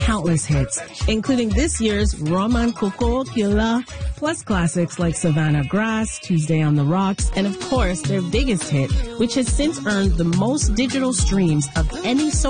countless hits, including this year's Roman Coco Killa, plus classics like Savannah Grass, Tuesday on the Rocks, and of course their biggest hit, which has since earned the most digital streams of any